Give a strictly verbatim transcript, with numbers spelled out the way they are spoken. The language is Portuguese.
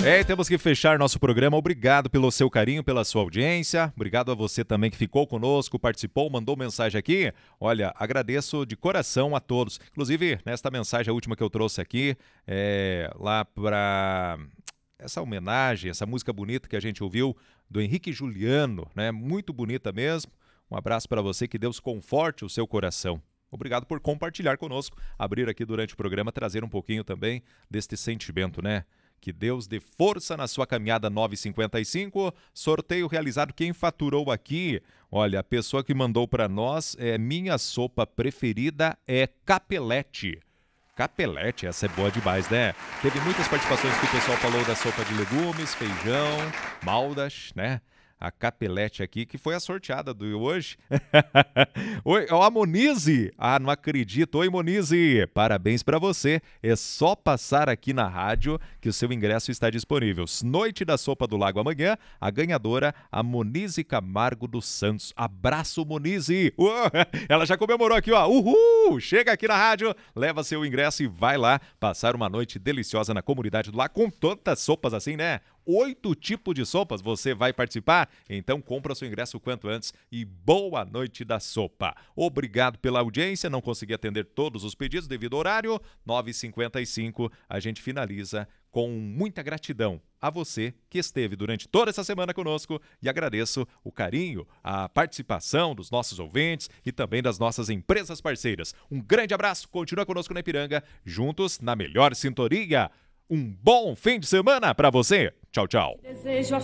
É, temos que fechar nosso programa. Obrigado pelo seu carinho, pela sua audiência. Obrigado a você também que ficou conosco, participou, mandou mensagem aqui. Olha, agradeço de coração a todos. Inclusive, nesta mensagem, a última que eu trouxe aqui, é lá para essa homenagem, essa música bonita que a gente ouviu do Henrique Juliano, né? Muito bonita mesmo. Um abraço para você, que Deus conforte o seu coração. Obrigado por compartilhar conosco, abrir aqui durante o programa, trazer um pouquinho também deste sentimento, né? Que Deus dê força na sua caminhada nove cinquenta e cinco. Sorteio realizado. Quem faturou aqui? Olha, a pessoa que mandou para nós é minha sopa preferida é capelete. Capelete, essa é boa demais, né? Teve muitas participações que o pessoal falou da sopa de legumes, feijão, maldas, né? A capelete aqui, que foi a sorteada do hoje. Oi, ó, a Monize. Ah, não acredito. Oi, Monize. Parabéns pra você. É só passar aqui na rádio que o seu ingresso está disponível. Noite da Sopa do Lago amanhã. A ganhadora, a Monize Camargo dos Santos. Abraço, Monize. Uou, ela já comemorou aqui, ó. Uhul! Chega aqui na rádio, leva seu ingresso e vai lá passar uma noite deliciosa na comunidade do Lago, com tantas sopas assim, né? Oito tipos de sopas, você vai participar? Então compra seu ingresso o quanto antes e boa noite da sopa. Obrigado pela audiência, não consegui atender todos os pedidos devido ao horário. nove e cinquenta e cinco, a gente finaliza com muita gratidão a você que esteve durante toda essa semana conosco e agradeço o carinho, a participação dos nossos ouvintes e também das nossas empresas parceiras. Um grande abraço, continua conosco na Ipiranga, juntos na melhor sintonia. Um bom fim de semana para você. Tchau, tchau. Desejo a